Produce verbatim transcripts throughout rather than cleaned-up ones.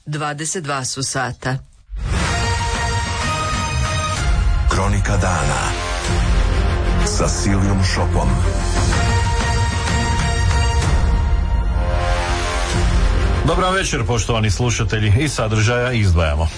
dvadeset dva su sata. Kronika dana sa Silijom Šopom. Dobar večer, poštovani slušatelji, i sadržaja izdvajamo.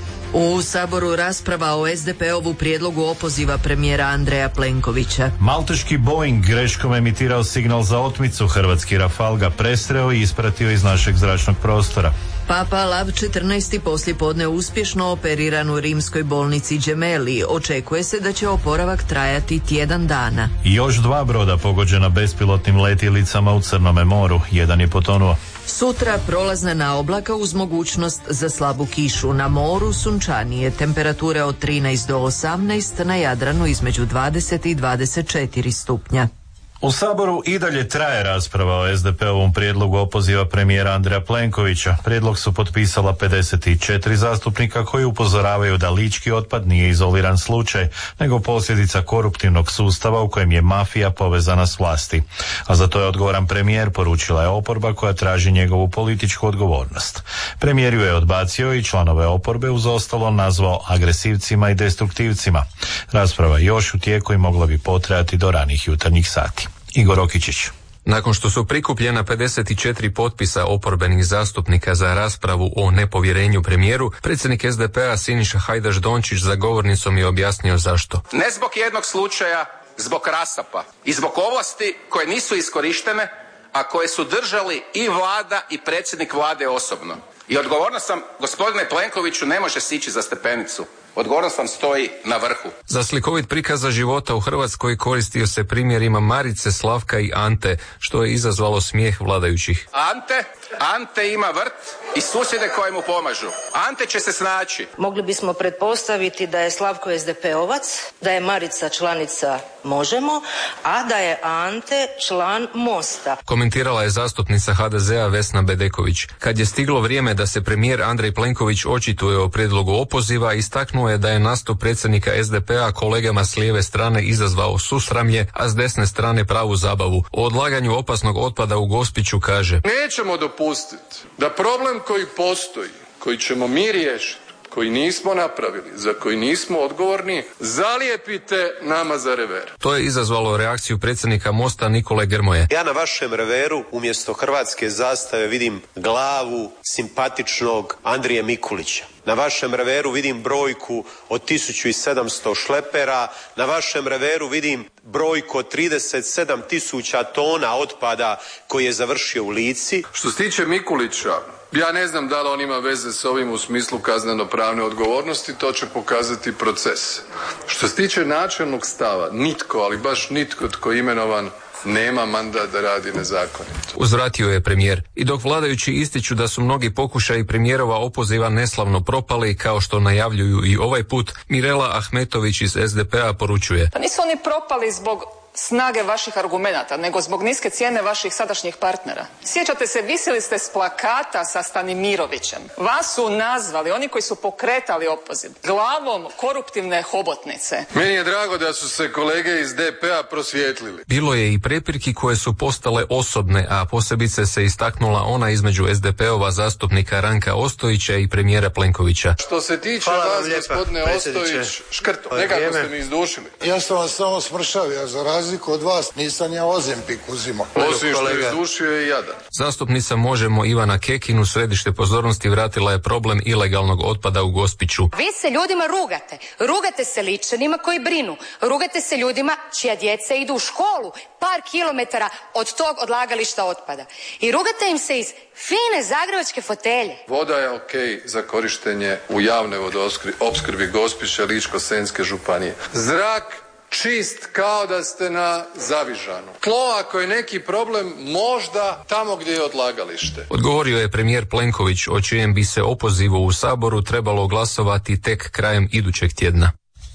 U Saboru rasprava o es de pe ovu prijedlogu opoziva premijera Andreja Plenkovića. Malteški Boeing greškom emitirao signal za otmicu, hrvatski Rafal ga presreo i ispratio iz našeg zračnog prostora. Papa Lav četrnaesti poslijepodne uspješno operiran u rimskoj bolnici Gemelli. Očekuje se da će oporavak trajati tjedan dana. I još dva broda pogođena bespilotnim letjelicama u Crnome moru. Jedan je potonuo. Sutra prolazna naoblaka uz mogućnost za slabu kišu. Na moru sunčanije, temperature od trinaest do osamnaest, na Jadranu između dvadeset i dvadeset četiri stupnja. U Saboru i dalje traje rasprava o es de pe ovom prijedlogu opoziva premijera Andreja Plenkovića. Prijedlog su potpisala pedeset četiri zastupnika koji upozoravaju da lički otpad nije izoliran slučaj, nego posljedica koruptivnog sustava u kojem je mafija povezana s vlasti. A za to je odgovoran premijer, poručila je oporba koja traži njegovu političku odgovornost. Premijer ju je odbacio i članove oporbe uz ostalo nazvao agresivcima i destruktivcima. Rasprava je još u tijeku i mogla bi potrajati do ranih jutarnjih sati. Igor Okičić. Nakon što su prikupljena pedeset četiri potpisa oporbenih zastupnika za raspravu o nepovjerenju premijeru, predsjednik es de pe a Siniša Hajdaš Dončić za govornicom je objasnio zašto. Ne zbog jednog slučaja, zbog rasapa i zbog ovlasti koje nisu iskorištene, a koje su držali i vlada i predsjednik vlade osobno. I odgovornost sam, gospodine Plenkoviću, ne može sići za stepenicu. Odgovornost vam stoji na vrhu. Za slikovit prikaza života u Hrvatskoj koristio se primjerima Marice, Slavka i Ante, što je izazvalo smijeh vladajućih. Ante, Ante ima vrt i susjede koje mu pomažu. Ante će se snaći. Mogli bismo pretpostaviti da je Slavko es de pe ovac, da je Marica članica Možemo, a da je Ante član Mosta. Komentirala je zastupnica ha de ze a Vesna Bedeković. Kad je stiglo vrijeme da se premijer Andrej Plenković očituje o prijedlogu opoziva, istaknuo je da je nastup predsjednika es de pe a kolegama s lijeve strane izazvao susramlje, a s desne strane pravu zabavu. O odlaganju opasnog otpada u Gospiću kaže: nećemo dopustiti da problem koji postoji, koji ćemo mi riješiti, koji nismo napravili, za koji nismo odgovorni, zalijepite nama za rever. To je izazvalo reakciju predsjednika Mosta Nikole Grmoje. Ja na vašem reveru umjesto hrvatske zastave vidim glavu simpatičnog Andrije Mikulića. Na vašem reveru vidim brojku od tisuću sedamsto šlepera, na vašem reveru vidim brojku od trideset sedam tisuća tona otpada koji je završio u Lici. Što se tiče Mikulića, ja ne znam da li on ima veze s ovim u smislu kazneno-pravne odgovornosti, to će pokazati proces. Što se tiče načelnog stava, nitko, ali baš nitko tko je imenovan nema mandat da radi nezakonito. Uzvratio je premijer. I dok vladajući ističu da su mnogi pokušaji premijerova opoziva neslavno propali, kao što najavljuju i ovaj put, Mirela Ahmetović iz es de pe a poručuje: pa nisu oni propali zbog snage vaših argumenata, nego zbog niske cijene vaših sadašnjih partnera. Sjećate se, visili ste s plakata sa Stanimirovićem. Vas su nazvali, oni koji su pokretali opoziv, glavom koruptivne hobotnice. Meni je drago da su se kolege iz de pe a prosvijetlili. Bilo je i prepirki koje su postale osobne, a posebice se istaknula ona između es de pe ova zastupnika Ranka Ostojića i premijera Plenkovića. Što se tiče Hvala vas, gospodine Ostojić, škrto, nekako ste mi izdušili. Ja sam vas samo smršao, ja za razliku od vas nisam ja Ozempik uzimao. Osim što je izdušio je jadan. Zastupnica Možemo Ivana Kekin u središte pozornosti vratila je problem ilegalnog otpada u Gospiću. Vi se ljudima rugate. Rugate se Ličanima koji brinu. Rugate se ljudima čija djeca idu u školu par kilometara od tog odlagališta otpada. I rugate im se iz fine zagrebačke fotelje. Voda je okej za korištenje u javnoj vodoopskrbi Gospića, Ličko-senjske županije. Zrak čist kao da ste na Zavižanu. Tlo, ako je neki problem, možda tamo gdje je odlagalište. Odgovorio je premijer Plenković, o čijem bi se opozivu u Saboru trebalo glasovati tek krajem idućeg tjedna.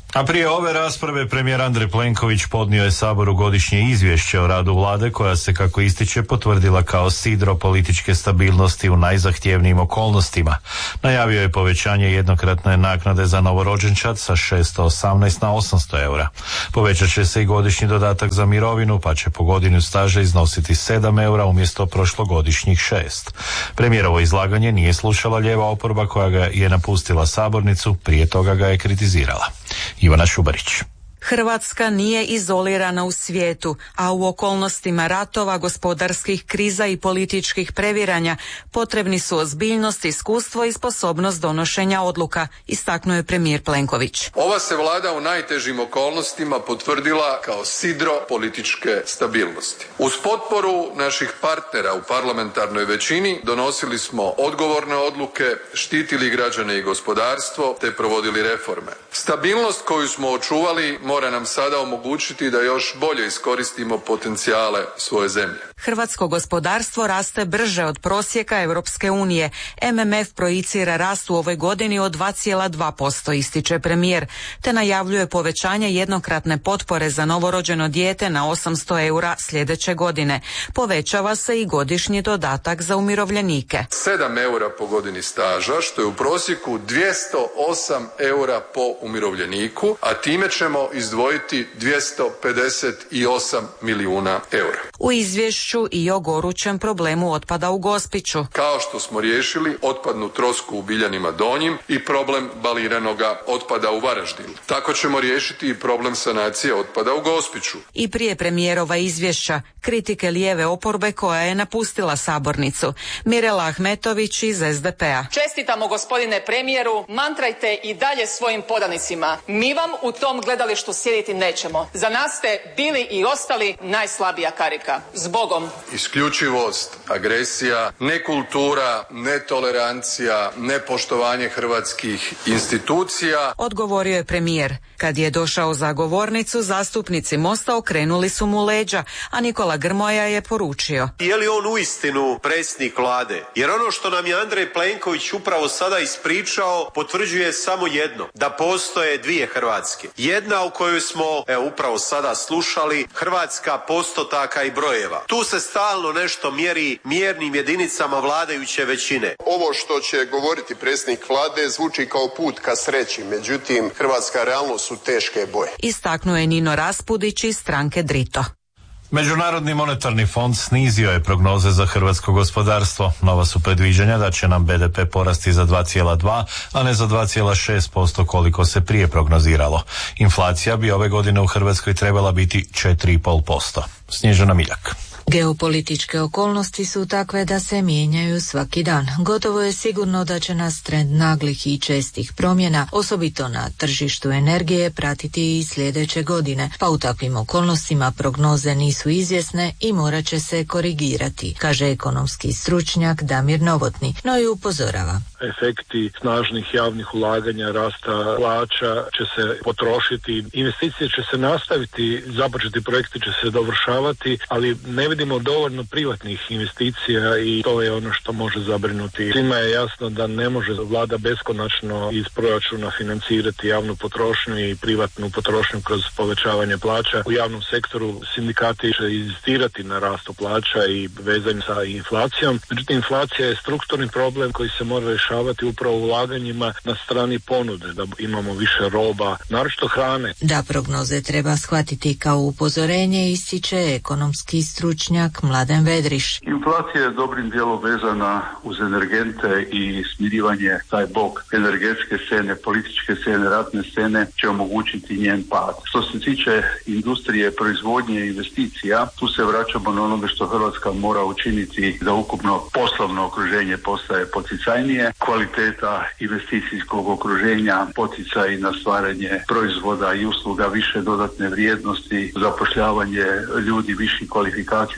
A prije ove rasprave premijer Andrej Plenković podnio je Saboru godišnje izvješće o radu vlade koja se, kako ističe, potvrdila kao sidro političke stabilnosti u najzahtjevnijim okolnostima. Najavio je povećanje jednokratne naknade za novorođenčad sa šesto osamnaest na osamsto eura. Povećat će se i godišnji dodatak za mirovinu, pa će po godinu staža iznositi sedam eura umjesto prošlogodišnjih šest. Premijerovo izlaganje nije slušala lijeva oporba koja ga je napustila sabornicu, prije toga ga je kritizirala. Ivana Šubarić. Hrvatska nije izolirana u svijetu, a u okolnostima ratova, gospodarskih kriza i političkih previranja potrebni su ozbiljnost, iskustvo i sposobnost donošenja odluka, istaknuo je premijer Plenković. Ova se vlada u najtežim okolnostima potvrdila kao sidro političke stabilnosti. Uz potporu naših partnera u parlamentarnoj većini donosili smo odgovorne odluke, štitili građane i gospodarstvo te provodili reforme. Stabilnost koju smo očuvali mora nam sada omogućiti da još bolje iskoristimo potencijale svoje zemlje. Hrvatsko gospodarstvo raste brže od prosjeka Europske unije. M M F projicira rast u ovoj godini od dva zarez dva posto, ističe premijer, te najavljuje povećanje jednokratne potpore za novorođeno dijete na osamsto eura sljedeće godine. Povećava se i godišnji dodatak za umirovljenike. sedam eura po godini staža, što je u prosjeku dvjesto osam eura po umirovljeniku, a time ćemo izdvojiti dvjesto pedeset osam milijuna eura. U izvješću i o gorućem problemu otpada u Gospiću. Kao što smo riješili otpadnu trosku u Biljanima Donjim i problem baliranoga otpada u Varaždinu. Tako ćemo riješiti i problem sanacije otpada u Gospiću. I prije premijerova izvješća, kritike lijeve oporbe koja je napustila sabornicu. Mirela Ahmetović iz S D P-a. Čestitamo, gospodine premijeru, mantrajte i dalje svojim podanicima. Mi vam u tom gledalištu sjediti nećemo. Za nas ste bili i ostali najslabija karika. Zbogom. Isključivost, agresija, nekultura, netolerancija, nepoštovanje hrvatskih institucija. Odgovorio je premijer. Kad je došao za govornicu, zastupnici Mosta okrenuli su mu leđa, a Nikola Grmoja je poručio. Je li on uistinu predsjednik vlade? Jer ono što nam je Andrej Plenković upravo sada ispričao potvrđuje samo jedno, da postoje dvije Hrvatske. Jedna u kojoj smo, evo upravo sada slušali, Hrvatska postotaka i brojeva. Tu se stalno nešto mjeri mjernim jedinicama vladajuće većine. Ovo što će govoriti predsjednik vlade zvuči kao put ka sreći, međutim hrvatska realnost su teške boje. Istaknuo je Nino Raspudić iz stranke Drito. Međunarodni monetarni fond snizio je prognoze za hrvatsko gospodarstvo. Nova su predviđanja da će nam B D P porasti za dva zarez dva, a ne za dva zarez šest posto koliko se prije prognoziralo. Inflacija bi ove godine u Hrvatskoj trebala biti četiri zarez pet posto. Snježana Miljak. Geopolitičke okolnosti su takve da se mijenjaju svaki dan. Gotovo je sigurno da će nas trend naglih i čestih promjena, osobito na tržištu energije, pratiti i sljedeće godine, pa u takvim okolnostima prognoze nisu izvjesne i morat će se korigirati, kaže ekonomski stručnjak Damir Novotni, no i upozorava. Efekti snažnih javnih ulaganja, rasta plaća će se potrošiti, investicije će se nastaviti, započeti projekti će se dovršavati, ali ne vidimo dovoljno privatnih investicija i to je ono što može zabrinuti. Svima je jasno da ne može vlada beskonačno iz proračuna financirati javnu potrošnju i privatnu potrošnju kroz povećavanje plaća. U javnom sektoru sindikati će inzistirati na rastu plaća i vezanju sa inflacijom. Međutim, inflacija je strukturni problem koji se mora rješavati upravo ulaganjima na strani ponude, da imamo više roba, naročito hrane. Da prognoze treba shvatiti kao upozorenje, ističe ekonomski stručnjak Mladen Vedriš. Inflacija je dobrim dijelom vezana uz energente i smirivanje taj bok energetske scene, političke scene, ratne scene će omogućiti njen pad. Što se tiče industrije, proizvodnje i investicija, tu se vraćamo na onoga što Hrvatska mora učiniti da ukupno poslovno okruženje postaje poticajnije, kvaliteta investicijskog okruženja, poticaj na stvaranje proizvoda i usluga više dodatne vrijednosti, zapošljavanje ljudi viših kvalifikacija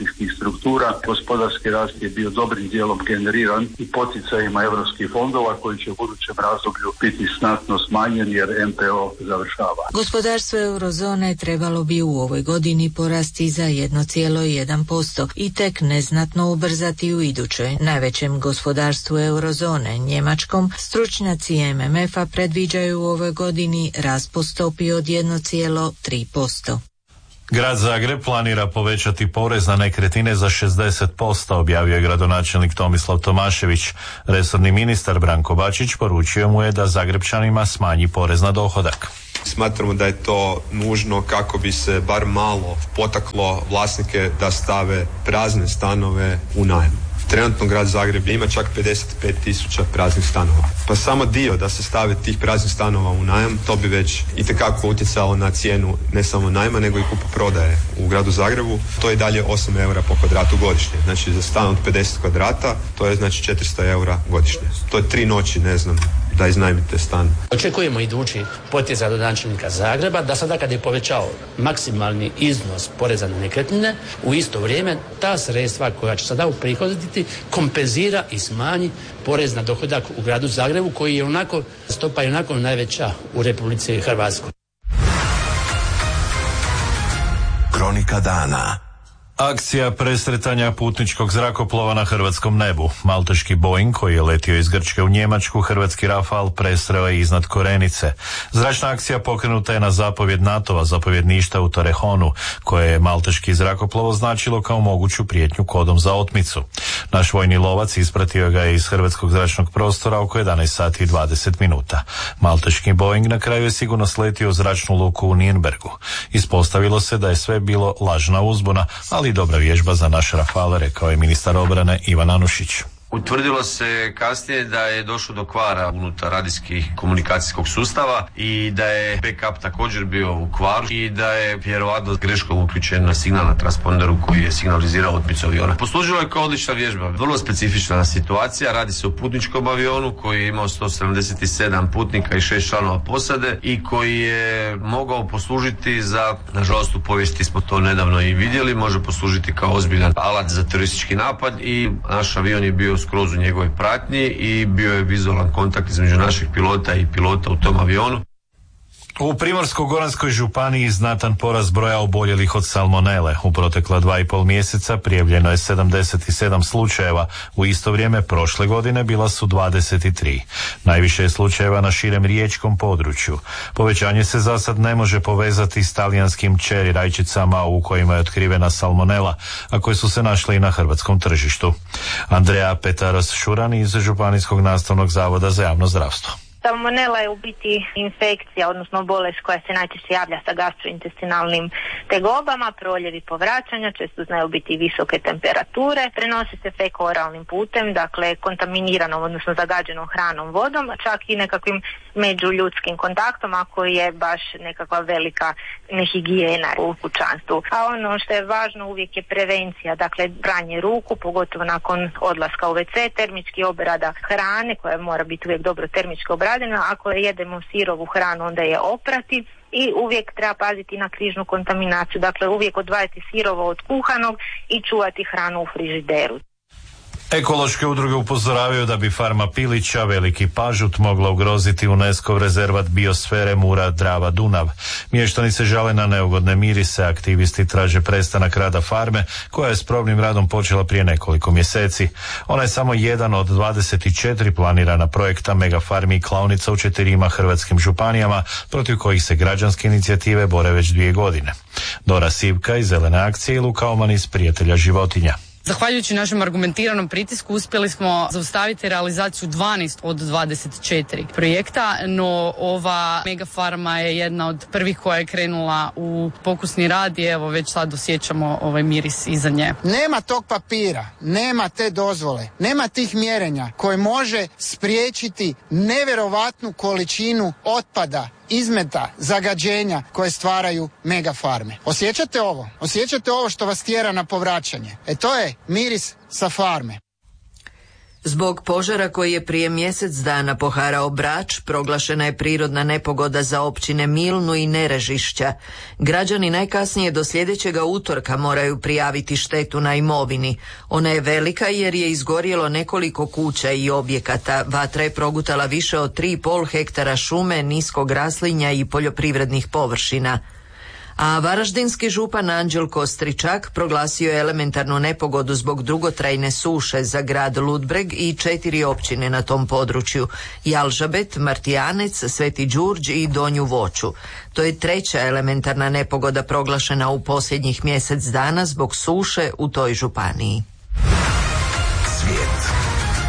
financijskih struktura. Gospodarski rast je bio dobrim dijelom generiran i poticajima europskih fondova koji će u budućem razdoblju biti znatno smanjen jer M P O završava. Gospodarstvo eurozone trebalo bi u ovoj godini porasti za jedan zarez jedan posto i tek neznatno ubrzati u idućoj. Najvećem gospodarstvu eurozone, njemačkom, stručnjaci M M F-a predviđaju u ovoj godini rast po stopi od jedan zarez tri posto. Grad Zagreb planira povećati porez na nekretnine za šezdeset posto, objavio je gradonačelnik Tomislav Tomašević. Resorni ministar Branko Bačić poručio mu je da Zagrebčanima smanji porez na dohodak. Smatramo da je to nužno kako bi se bar malo potaklo vlasnike da stave prazne stanove u najam. Trenutno grad Zagreb ima čak pedeset pet tisuća praznih stanova. Pa samo dio da se stave tih praznih stanova u najam, to bi već itekako utjecalo na cijenu ne samo najma nego i kupoprodaje u gradu Zagrebu. To je dalje osam eura po kvadratu godišnje. Znači za stan od pedeset kvadrata to je znači četiristo eura godišnje. To je tri noći, ne znam, da iznajmite stan. Očekujemo idući potez gradonačelnika Zagreba da sada kad je povećao maksimalni iznos poreza na nekretnine, u isto vrijeme ta sredstva koja će sada uprihoditi kompenzira i smanji porez na dohodak u gradu Zagrebu koji je onako, stopa je onako najveća u Republici Hrvatskoj. Kronika dana. Akcija presretanja putničkog zrakoplova na hrvatskom nebu. Malteški Boeing koji je letio iz Grčke u Njemačku, hrvatski Rafal presreo je iznad Korenice. Zračna akcija pokrenuta je na zapovjed NATO-a, zapovjedništva u Torrejonu, koje je malteški zrakoplov označilo kao moguću prijetnju kodom za otmicu. Naš vojni lovac ispratio ga je iz hrvatskog zračnog prostora oko jedanaest sati i dvadeset minuta. Malteški Boeing na kraju je sigurno sletio u zračnu luku u Nürnbergu. Ispostavilo se da je sve bilo lažna uzbuna, ali i dobra vježba za naš Rafale, rekao je ministar obrane Ivan Anušić. Utvrdilo se kasnije da je došlo do kvara unutar radijskih komunikacijskog sustava i da je backup također bio u kvaru i da je vjerovatno greškom uključen na signal na transponderu koji je signalizirao otmicu aviona. Poslužilo je kao odlična vježba, vrlo specifična situacija, radi se o putničkom avionu koji je imao sto sedamdeset sedam putnika i šest članova posade i koji je mogao poslužiti za, nažalost u povijesti smo to nedavno i vidjeli, može poslužiti kao ozbiljan alat za teroristički napad i naš avion je bio skroz u njegovoj pratnji i bio je vizualan kontakt između naših pilota i pilota u tom avionu. U Primorsko-goranskoj županiji znatan porast broja oboljelih od salmonele. U protekla dva i pol mjeseca prijavljeno je sedamdeset sedam slučajeva. U isto vrijeme prošle godine bila su dvadeset tri. Najviše je slučajeva na širem riječkom području. Povećanje se za sad ne može povezati s talijanskim čeri rajčicama u kojima je otkrivena salmonela, a koje su se našle i na hrvatskom tržištu. Andreja Petaros-Šuran iz Županijskog nastavnog zavoda za javno zdravstvo. Salmonela je u biti infekcija, odnosno bolest koja se najčešće javlja sa gastrointestinalnim tegobama, proljevi povraćanja, često znaju biti visoke temperature, prenosi se feko-oralnim putem, dakle kontaminiranom, odnosno zagađenom hranom, vodom, čak i nekakvim međuljudskim kontaktom ako je baš nekakva velika nehigijena u kućanstvu. A ono što je važno uvijek je prevencija, dakle pranje ruku, pogotovo nakon odlaska u ve ce, termički obrada hrane koja mora biti uvijek dobro termički obradena. Ako jedemo sirovu hranu onda je oprati i uvijek treba paziti na križnu kontaminaciju, dakle uvijek odvajati sirovo od kuhanog i čuvati hranu u frižideru. Ekološke udruge upozoravaju da bi farma pilića Veliki Pažut mogla ugroziti UNESCO rezervat biosfere Mura-Drava-Dunav. Mještani se žale na neugodne mirise, aktivisti traže prestanak rada farme koja je s probnim radom počela prije nekoliko mjeseci. Ona je samo jedan od dvadeset četiri planirana projekta megafarmi i klaonica u četirima hrvatskim županijama protiv kojih se građanske inicijative bore već dvije godine. Dora Sivka iz Zelene akcije i Luka Oman iz Prijatelja životinja. Zahvaljujući našem argumentiranom pritisku uspjeli smo zaustaviti realizaciju dvanaest od dvadeset četiri projekta, no ova megafarma je jedna od prvih koja je krenula u pokusni rad i evo već sad osjećamo ovaj miris iza nje. Nema tog papira, nema te dozvole, nema tih mjerenja koje može spriječiti nevjerovatnu količinu otpada, izmeta, zagađenja koje stvaraju megafarme. Osjećate ovo? Osjećate ovo što vas tjera na povraćanje? E to je miris sa farme. Zbog požara koji je prije mjesec dana poharao Brač, proglašena je prirodna nepogoda za općine Milnu i Nerežišća. Građani najkasnije do sljedećega utorka moraju prijaviti štetu na imovini. Ona je velika jer je izgorjelo nekoliko kuća i objekata. Vatra je progutala više od tri i pol hektara šume, niskog raslinja i poljoprivrednih površina. A varaždinski župan Anđelko Stričak proglasio je elementarnu nepogodu zbog dugotrajne suše za grad Ludbreg i četiri općine na tom području: Jalžabet, Martijanec, Sveti Đurđ i Donju Voću. To je treća elementarna nepogoda proglašena u posljednjih mjesec dana zbog suše u toj županiji. Svijet.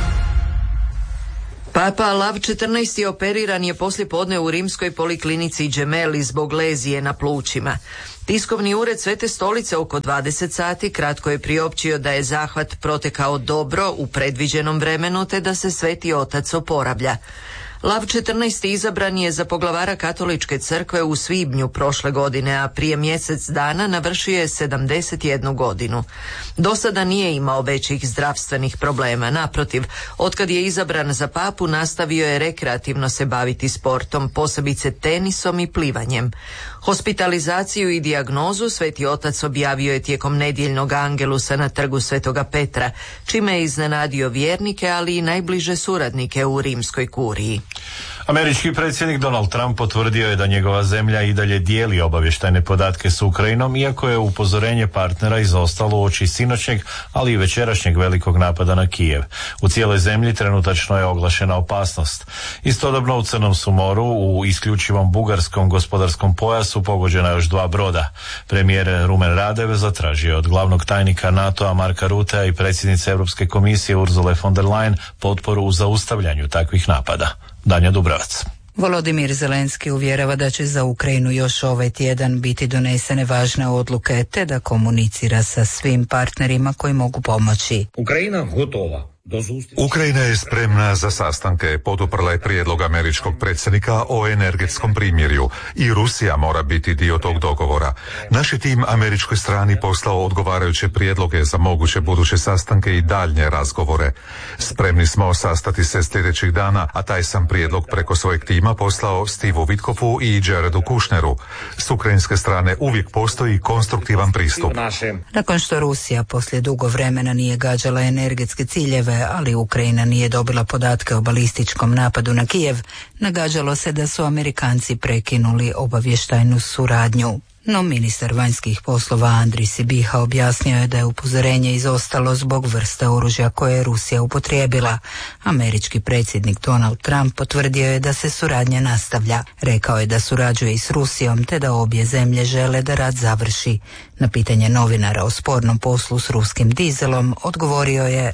Papa Lav četrnaesti operiran je poslijepodne u rimskoj poliklinici Gemelli zbog lezije na plućima. Tiskovni ured Svete stolice oko dvadeset sati kratko je priopćio da je zahvat protekao dobro u predviđenom vremenu te da se Sveti otac oporavlja. Lav četrnaesti izabran je za poglavara Katoličke crkve u svibnju prošle godine, a prije mjesec dana navršio je sedamdeset jednu godinu. Do sada nije imao većih zdravstvenih problema. Naprotiv, otkad je izabran za papu nastavio je rekreativno se baviti sportom, posebice tenisom i plivanjem. Hospitalizaciju i dijagnozu Sveti otac objavio je tijekom nedjeljnog angelusa na trgu Svetoga Petra, čime je iznenadio vjernike, ali i najbliže suradnike u rimskoj kuriji. Američki predsjednik Donald Trump potvrdio je da njegova zemlja i dalje dijeli obavještajne podatke s Ukrajinom, iako je upozorenje partnera izostalo uoči sinoćnjeg, ali i večerašnjeg velikog napada na Kijev. U cijeloj zemlji trenutačno je oglašena opasnost. Istodobno u Crnom su moru u isključivom bugarskom gospodarskom pojasu pogođena još dva broda. Premijer Rumen Radev zatražio je od glavnog tajnika NATO-a Marka Rutea i predsjednice Europske komisije Ursule von der Leyen potporu u zaustavljanju takvih napada. Danja Dubravac. Volodimir Zelenski uvjerava da će za Ukrajinu još ovaj tjedan biti donesene važne odluke te da komunicira sa svim partnerima koji mogu pomoći. Ukrajina gotova. Ukrajina je spremna za sastanke, poduprla je prijedlog američkog predsjednika o energetskom primirju i Rusija mora biti dio tog dogovora. Naš je tim američkoj strani poslao odgovarajuće prijedloge za moguće buduće sastanke i daljnje razgovore. Spremni smo sastati se sljedećih dana, a taj sam prijedlog preko svojeg tima poslao Steveu Witkofu i Jaredu Kushneru. S ukrajinske strane uvijek postoji konstruktivan pristup. Nakon što Rusija poslije dugo vremena nije gađala energetske ciljeve, ali Ukrajina nije dobila podatke o balističkom napadu na Kijev, nagađalo se da su Amerikanci prekinuli obavještajnu suradnju. No ministar vanjskih poslova Andrij Sibiha objasnio je da je upozorenje izostalo zbog vrste oružja koje je Rusija upotrijebila. Američki predsjednik Donald Trump potvrdio je da se suradnja nastavlja. Rekao je da surađuje i s Rusijom te da obje zemlje žele da rat završi. Na pitanje novinara o spornom poslu s ruskim dizelom odgovorio je: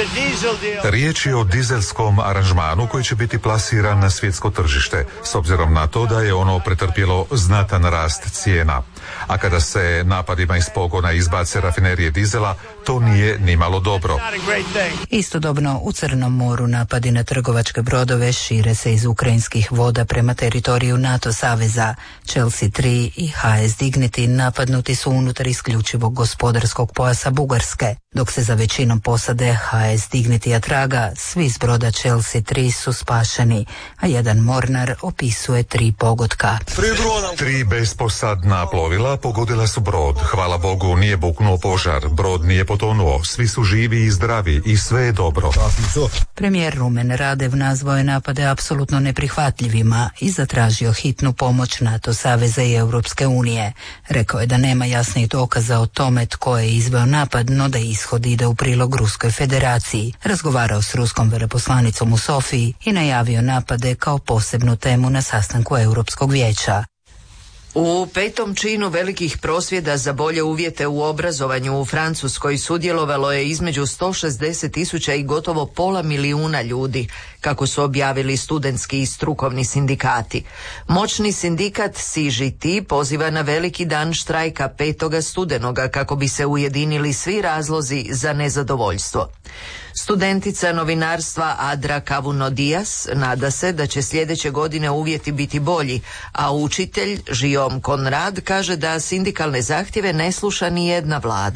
riječ je o dizelskom aranžmanu koji će biti plasiran na svjetsko tržište, s obzirom na to da je ono pretrpjelo znatan rast cijena. A kada se napadima iz pogona izbace rafinerije dizela, to nije nimalo dobro. Istodobno u Crnom moru napadi na trgovačke brodove šire se iz ukrajinskih voda prema teritoriju NATO saveza. Chelsea tri i H S Dignity napadnuti su unutar isključivog gospodarskog pojasa Bugarske. Dok se za većinom posade H S Dignity traga, svi s broda Chelsea tri su spašeni, a jedan mornar opisuje tri pogotka. Tri besposadna plovila pogodila su brod. Hvala Bogu, nije buknuo požar, brod nije potonuo, svi su živi i zdravi i sve je dobro. Premijer Rumen Radev nazvao je napade apsolutno neprihvatljivima i zatražio hitnu pomoć NATO saveza i Europske unije. Rekao je da nema jasnih dokaza o tome tko je izveo napad, no da ishod ide u prilog Ruskoj federaciji. Razgovarao s ruskom veleposlanicom u Sofiji i najavio napade kao posebnu temu na sastanku Europskog vijeća. U petom činu velikih prosvjeda za bolje uvjete u obrazovanju u Francuskoj sudjelovalo je između sto šezdeset tisuća i gotovo pola milijuna ljudi, kako su objavili studentski i strukovni sindikati. Moćni sindikat C G T poziva na veliki dan štrajka petoga studenoga kako bi se ujedinili svi razlozi za nezadovoljstvo. Studentica novinarstva Adra Cavuno Dias nada se da će sljedeće godine uvjeti biti bolji, a učitelj Guillaume Conrad kaže da sindikalne zahtjeve ne sluša ni jedna vlada.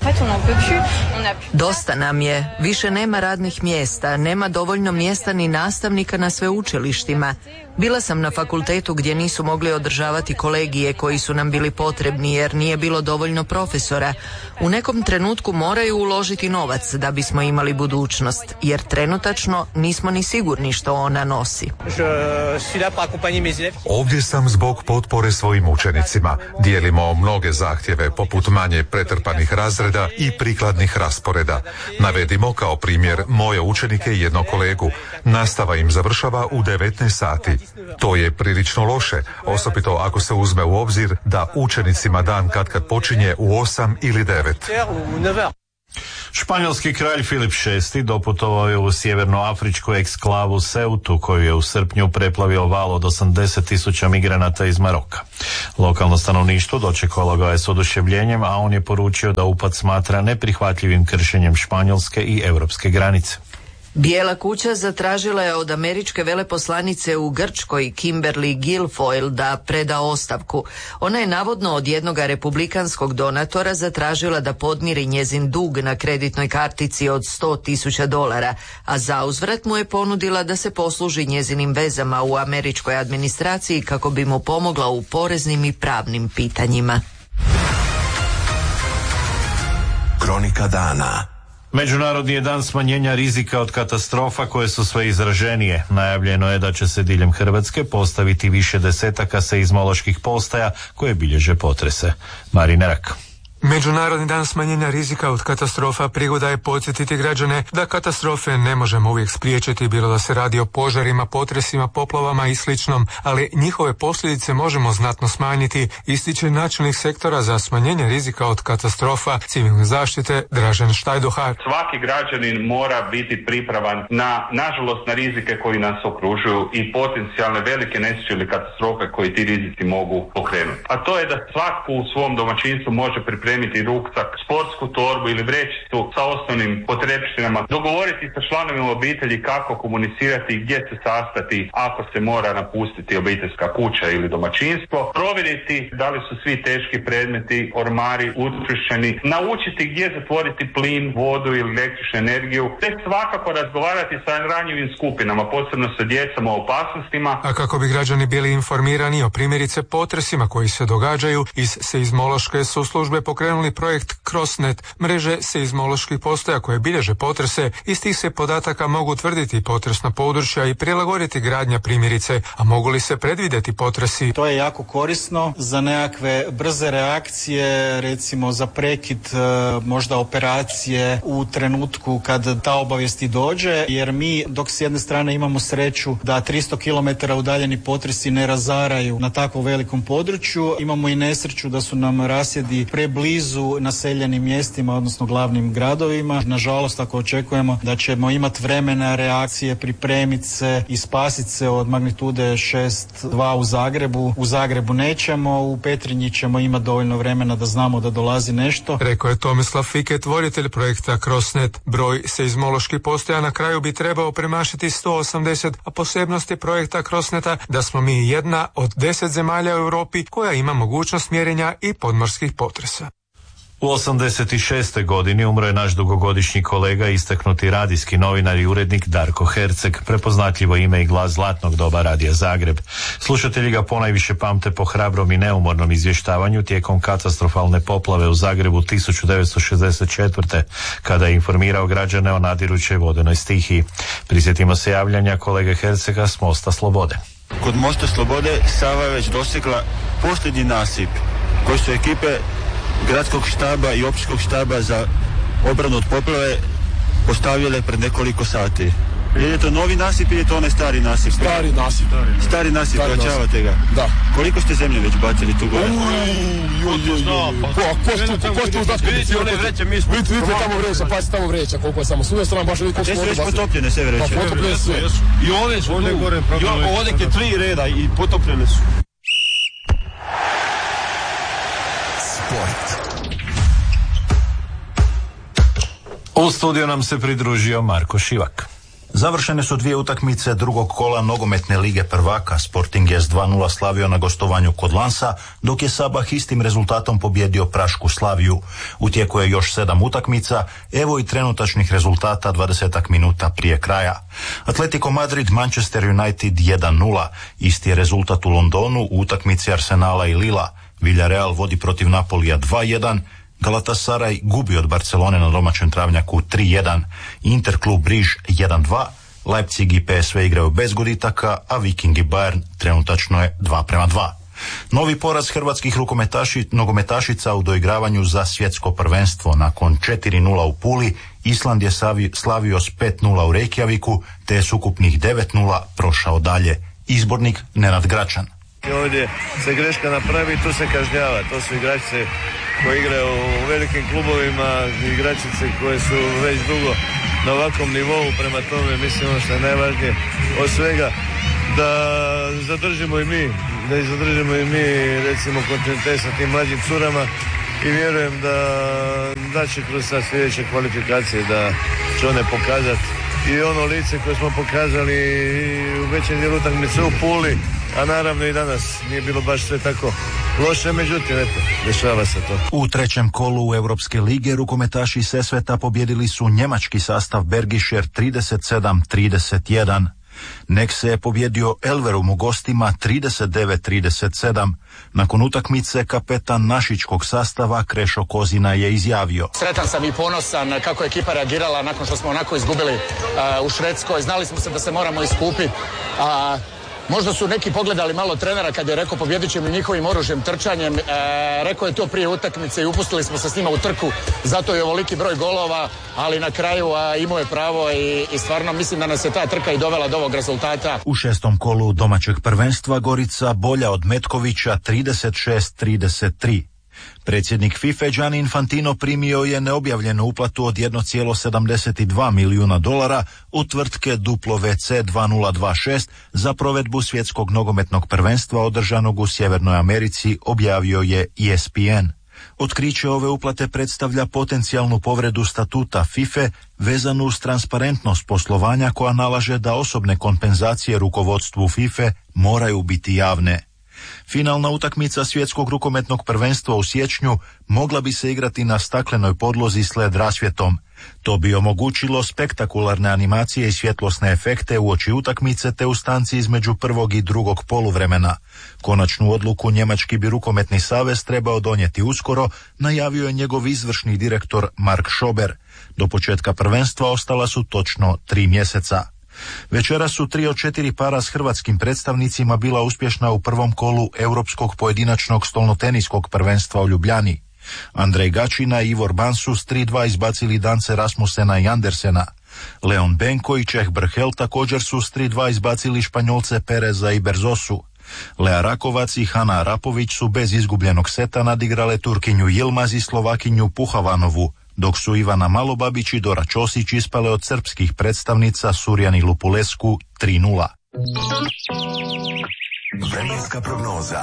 Dosta nam je, više nema radnih mjesta, nema dovoljno mjesta ni nastavnika na sveučilištima. Bila sam na fakultetu gdje nisu mogli održavati kolegije koji su nam bili potrebni jer nije bilo dovoljno profesora. U nekom trenutku moraju uložiti novac da bismo imali budućnost, jer trenutačno nismo ni sigurni što ona nosi. Ovdje sam zbog potpore svojim učenicima. Dijelimo mnoge zahtjeve poput manje pretrpanih razreda i prikladnih rasporeda. Navedimo kao primjer moje učenike i jednog kolegu. Nastava im završava u devetnaest sati. To je prilično loše, osobito ako se uzme u obzir da učenicima dan katkad počinje u osam ili devet. Španjolski kralj Filip šesti doputovao je u sjevernoafričku eksklavu Ceutu, koju je u srpnju preplavio val od osamdeset tisuća migranata iz Maroka. Lokalno stanovništvo dočekalo ga je s oduševljenjem, a on je poručio da upad smatra neprihvatljivim kršenjem španjolske i europske granice. Bijela kuća zatražila je od američke veleposlanice u Grčkoj Kimberly Guilfoyle da preda ostavku. Ona je navodno od jednog republikanskog donatora zatražila da podmiri njezin dug na kreditnoj kartici od sto tisuća dolara, a zauzvrat mu je ponudila da se posluži njezinim vezama u američkoj administraciji kako bi mu pomogla u poreznim i pravnim pitanjima. Kronika dana. Međunarodni je dan smanjenja rizika od katastrofa koje su sve izraženije. Najavljeno je da će se diljem Hrvatske postaviti više desetaka seizmoloških postaja koje bilježe potrese. Marina Rak. Međunarodni dan smanjenja rizika od katastrofa prigoda je podsjetiti građane da katastrofe ne možemo uvijek spriječiti, bilo da se radi o požarima, potresima, poplavama i sličnom, ali njihove posljedice možemo znatno smanjiti, ističe načelnik sektora za smanjenje rizika od katastrofa civilne zaštite Dražen Štajdohar. Svaki građanin mora biti pripravan na, nažalost, na rizike koji nas okružuju i potencijalne velike nesreće ili katastrofe koje ti rizici mogu pokrenuti. A to je da svako u svom domaćinstvu može pripremiti ruksak, sportsku torbu ili vrećicu sa osnovnim potrepštinama, dogovoriti sa članovima obitelji kako komunicirati i gdje se sastati ako se mora napustiti obiteljska kuća ili domaćinstvo, provjeriti da li su svi teški predmeti, ormari učvršćeni, naučiti gdje zatvoriti plin, vodu ili električnu energiju, te svakako razgovarati sa ranjivim skupinama, posebno sa djecom o opasnostima. A kako bi građani bili informirani o primjerice potresima koji se događaju, iz seizmološke su službe pokrenuli projekt Crossnet, mreže seizmoloških postaja koje bilježe potrese. Iz tih se podataka mogu utvrditi potresna područja i prilagoditi gradnja primjerice, a mogu li se predvidjeti potresi? To je jako korisno za nekakve brze reakcije, recimo za prekid možda operacije u trenutku kad ta obavijest dođe, jer mi dok s jedne strane imamo sreću da tristo kilometara udaljeni potresi ne razaraju na tako velikom području, imamo i nesreću da su nam rasjedi preblizu naseljenim mjestima, odnosno glavnim gradovima. Nažalost, ako očekujemo da ćemo imati vremena reakcije, pripremiti se i spasiti se od magnitude šest dva u Zagrebu, u Zagrebu nećemo, u Petrinji ćemo imati dovoljno vremena da znamo da dolazi nešto. Rekao je Tomislav Fiket, voditelj projekta Crossnet. Broj seizmoloških postaja na kraju bi trebao premašiti sto osamdeset, a posebnost je projekta Crossneta da smo mi jedna od deset zemalja u Europi koja ima mogućnost mjerenja i podmorskih potresa. U osamdeset šestoj godini umro je naš dugogodišnji kolega, istaknuti radijski novinar i urednik Darko Herceg, prepoznatljivo ime i glas zlatnog doba Radija Zagreb. Slušatelji ga ponajviše pamte po hrabrom i neumornom izvještavanju tijekom katastrofalne poplave u Zagrebu tisuću devetsto šezdeset četvrte. kada je informirao građane o nadirućoj vodenoj stihiji. Prisjetimo se javljanja kolege Hercega s Mosta Slobode. Kod Mosta Slobode Sava je već dosegla posljednji nasip koji su ekipe gradskog štaba i općinskog štaba za obranu od poplave postavile pred nekoliko sati. Je li to novi nasip ili je to onaj stari nasip? Stari nasip. Stari nasip, vraćavate ga? Da. Koliko ste zemlje već bacili tu gore? Ko ste uzdačko? Vidite tamo vreća, pazi tamo vreća, koliko je samo. S ove strane baš vidi koliko su već potopljene sve vreće. Pa potopljene sve. I ove su tu, ovdje je tri reda i potopljene su. Sport. U studiju nam se pridružio Marko Šivak. Završene su dvije utakmice drugog kola nogometne lige prvaka. Sporting je s dva nula slavio na gostovanju kod Lansa, dok je Sabah istim rezultatom pobjedio prašku Slaviju. U tijeku je još sedam utakmica, evo i trenutačnih rezultata dvadesetak minuta prije kraja. Atletico Madrid, Manchester United jedan nula. Isti je rezultat u Londonu u utakmici Arsenala i Lila. Villarreal vodi protiv Napolija dva jedan. Galatasaray gubi od Barcelone na domaćem travnjaku tri jedan. Inter klub Briž jedan dva. Leipzig i P S V igraju bez gubitaka, a Viking i Bayern trenutačno je dva prema dva. Novi poraz hrvatskih rukometaši, nogometašica u doigravanju za svjetsko prvenstvo. Nakon četiri nula u Puli, Island je savi, slavio s pet nula u Reykjaviku, te je s ukupnih devet nula prošao dalje. Izbornik Nenad Gračan. Ovdje se greška napravi, tu se kažnjava. To su igračice koji igraju u velikim klubovima, igračice koje su već dugo na ovakvom nivou, prema tome mislim ono što je najvažnije od svega da zadržimo i mi, da zadržimo i mi recimo kontinuitet sa tim mlađim curama i vjerujem da, da će kroz sad sljedeće kvalifikacije da će one pokazati i ono lice koje smo pokazali u većem dijelu utakmice u Puli, a naravno i danas nije bilo baš sve tako loše, međutim, eto, dešava se to. U trećem kolu Europske lige rukometaši Sesveta pobjedili su njemački sastav Bergischer trideset sedam trideset jedan. Nexe je pobjedio Elverum u gostima trideset devet trideset sedam. Nakon utakmice kapetan našičkog sastava Krešo Kozina je izjavio: Sretan sam i ponosan kako je ekipa reagirala nakon što smo onako izgubili uh, u Švedskoj. Znali smo se da se moramo iskupiti. Uh, Možda su neki pogledali malo trenera kad je rekao pobjedit ćemo njihovim oružjem, trčanjem. E, rekao je to prije utakmice i upustili smo se s njima u trku, zato je ovoliki broj golova, ali na kraju a, imao je pravo i, i stvarno mislim da nas je ta trka i dovela do ovog rezultata. U šestom kolu domaćeg prvenstva Gorica bolja od Metkovića trideset šest trideset tri. Predsjednik FIFA Gianni Infantino primio je neobjavljenu uplatu od jedan zarez sedamdeset dva milijuna dolara od tvrtke W C dva nula dva šest za provedbu svjetskog nogometnog prvenstva održanog u Sjevernoj Americi, objavio je E S P N. Otkriće ove uplate predstavlja potencijalnu povredu statuta FIFA vezanu uz transparentnost poslovanja koja nalaže da osobne kompenzacije rukovodstvu FIFA moraju biti javne. Finalna utakmica svjetskog rukometnog prvenstva u siječnju mogla bi se igrati na staklenoj podlozi s led rasvjetom. To bi omogućilo spektakularne animacije i svjetlosne efekte uoči utakmice te u stanci između prvog i drugog poluvremena. Konačnu odluku Njemački bi rukometni savez trebao donijeti uskoro, najavio je njegov izvršni direktor Mark Schober. Do početka prvenstva ostala su točno tri mjeseca. Večera su tri od četiri para s hrvatskim predstavnicima bila uspješna u prvom kolu Europskog pojedinačnog stolnoteniskog prvenstva u Ljubljani. Andrej Gačina i Ivor Ban su s tri dva izbacili Dance Rasmusena i Andersena. Leon Benko i Čeh Brhel također su s tri dva izbacili Španjolce Pereza i Berzosu. Lea Rakovac i Hana Arapović su bez izgubljenog seta nadigrale Turkinju Yilmaz i Slovakinju Puhavanovu, dok su Ivana Malobabić i Dora Ćosić ispale od srpskih predstavnica Surjani Lupulesku tri nula. Vremenska prognoza.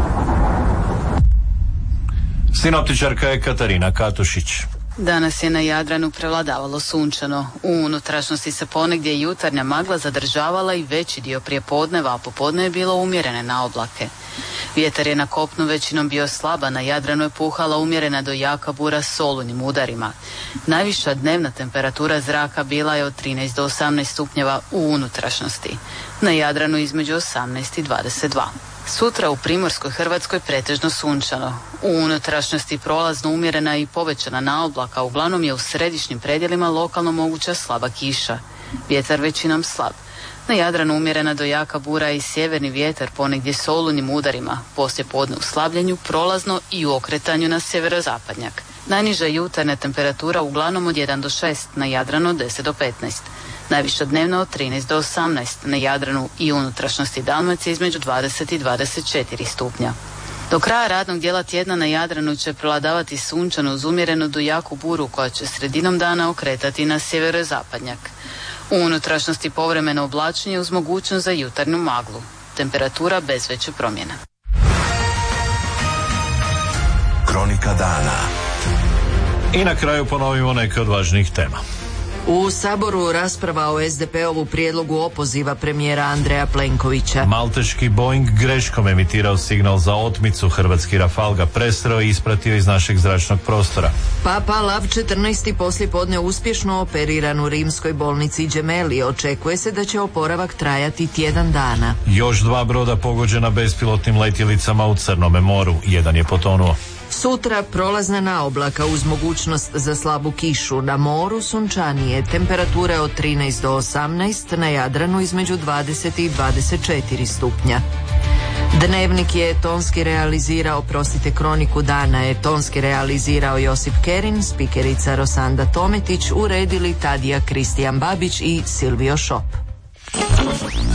Sinoptičarka je Katarina Katušić. Danas je na Jadranu prevladavalo sunčano. U unutrašnjosti se ponegdje jutarnja magla zadržavala i veći dio prijepodneva, a popodne je bilo umjerene na oblake. Vjetar je na kopnu većinom bio slaba, na Jadranu je puhala umjerena do jaka bura s olujnim udarima. Najviša dnevna temperatura zraka bila je od trinaest do osamnaest stupnjeva u unutrašnjosti. Na Jadranu između osamnaest i dvadeset dva. Sutra u Primorskoj Hrvatskoj pretežno sunčano. U unutrašnjosti prolazno umjerena i povećana naoblaka, uglavnom je u središnjim predjelima lokalno moguća slaba kiša. Vjetar većinom slab. Na Jadranu umjerena do jaka bura i sjeverni vjetar ponegdje s olujnim udarima, poslije podne u slabljenju, prolazno i u okretanju na sjeverozapadnjak. Najniža jutarnja temperatura uglavnom od jedan do šest, na Jadranu od deset do petnaest. Najviša dnevno od trinaest do osamnaest, na Jadranu i unutrašnjosti Dalmacije između dvadeset i dvadeset četiri stupnja. Do kraja radnog dijela tjedna na Jadranu će prevladavati sunčano uz umjerenu do jaku buru koja će sredinom dana okretati na sjeverozapadnjak. U unutrašnjosti povremeno oblačenje uz mogućnost za jutarnju maglu. Temperatura bez veće promjena. Kronika dana. I na kraju ponovimo neke od važnijih tema. U Saboru rasprava o es de pe ovu prijedlogu opoziva premijera Andreja Plenkovića. Malteški Boeing greškom emitirao signal za otmicu, hrvatski Rafal ga presreo i ispratio iz našeg zračnog prostora. Papa Lav četrnaesti poslijepodne uspješno operiran u rimskoj bolnici Gemelli. Očekuje se da će oporavak trajati tjedan dana. Još dva broda pogođena bespilotnim letjelicama u Crnome moru, jedan je potonuo. Sutra prolazna naoblaka uz mogućnost za slabu kišu, na moru sunčanije, temperature od trinaest do osamnaest, na Jadranu između dvadeset i dvadeset četiri stupnja. Dnevnik je tonski realizirao, prostite kroniku dana je tonski realizirao Josip Kerin, spikerica Rosanda Tometić, uredili Tadija Kristijan Babić i Silvio Šop.